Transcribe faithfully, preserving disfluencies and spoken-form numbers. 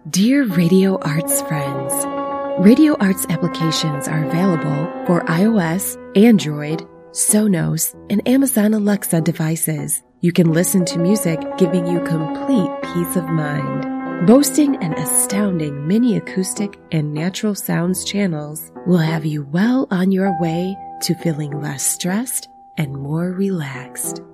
Dear Radio Arts friends, Radio Arts applications are available for iOS, Android, Sonos, and Amazon Alexa devices. You can listen to music, giving you complete peace of mind. Boasting an astounding mini acoustic and natural sounds channels will have you well on your way to feeling less stressed and more relaxed.